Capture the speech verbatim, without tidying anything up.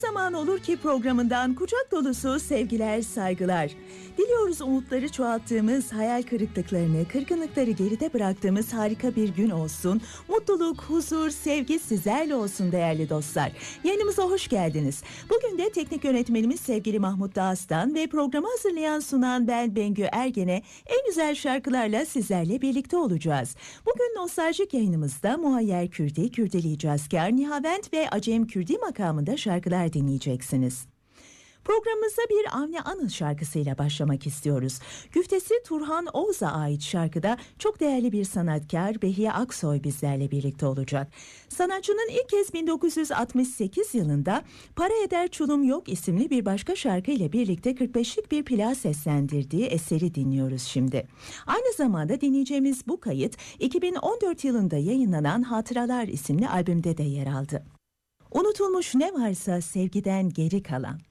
Zaman olur ki programından kucak dolusu sevgiler, saygılar. Diliyoruz umutları çoğalttığımız, hayal kırıklıklarını, kırgınlıkları geride bıraktığımız harika bir gün olsun. Mutluluk, huzur, sevgi sizlerle olsun değerli dostlar. Yayınımıza hoş geldiniz. Bugün de teknik yönetmenimiz sevgili Mahmut Dağıstan ve programı hazırlayan sunan ben Bengü Ergen'e en güzel şarkılarla sizlerle birlikte olacağız. Bugün nostaljik yayınımızda Muayyer Kürdi, Kürdili Cazkar, Nihavent ve Acem Kürdi makamında şarkılar dinleyeceksiniz. Programımıza bir Avni Anıl şarkısıyla başlamak istiyoruz. Güftesi Turhan Oğuz'a ait şarkıda çok değerli bir sanatkar Behiye Aksoy bizlerle birlikte olacak. Sanatçının ilk kez bin dokuz yüz altmış sekiz yılında Para Eder Çulum Yok isimli bir başka şarkı ile birlikte kırk beşlik bir plağa seslendirdiği eseri dinliyoruz şimdi. Aynı zamanda dinleyeceğimiz bu kayıt iki bin on dört yılında yayınlanan Hatıralar isimli albümde de yer aldı. Unutulmuş ne varsa sevgiden geri kalan.